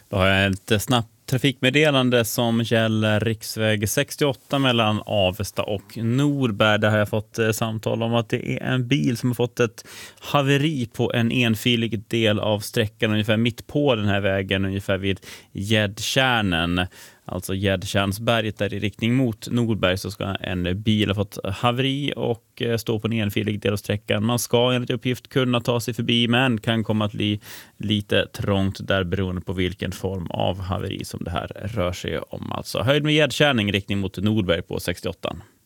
Då har jag ett snabbt trafikmeddelande som gäller riksväg 68 mellan Avesta och Norberg. Där har jag fått samtal om att det är en bil som har fått ett haveri på en enfilig del av sträckan ungefär mitt på den här vägen, ungefär vid Gäddtjärnen. Alltså Gäddtjärnsberget där i riktning mot Norberg, så ska en bil ha fått haveri och stå på en enfilig del av sträckan. Man ska enligt uppgift kunna ta sig förbi, men kan komma att bli lite trångt där beroende på vilken form av haveri som det här rör sig om. Alltså höjd med Gäddtjärning i riktning mot Norberg på 68.